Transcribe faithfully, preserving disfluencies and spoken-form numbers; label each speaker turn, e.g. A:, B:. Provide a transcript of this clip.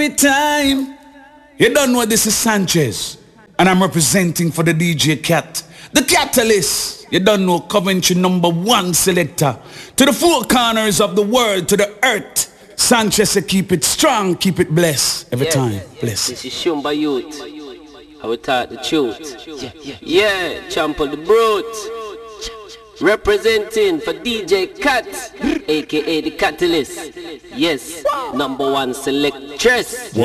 A: Time. You don't know this is Sanchez, and I'm representing for the D J Cat, the Catalyst. You don't know Coventry number one selector to the four corners of the world, to the earth. Sanchez say keep it strong, keep it blessed every yeah, time. Yeah, yeah. Bless.
B: This is Shumba Youth. I will talk the truth. Yeah, yeah, yeah. Champ of the brute. Representing for D J Cat, aka the Catalyst. Yes, number one selectress.